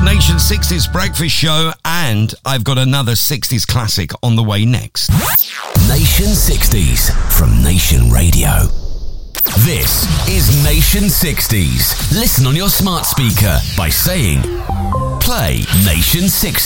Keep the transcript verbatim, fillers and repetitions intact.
Nation sixties Breakfast Show, and I've got another sixties classic on the way next. Nation sixties from Nation Radio. This is Nation sixties. Listen on your smart speaker by saying, play Nation sixties.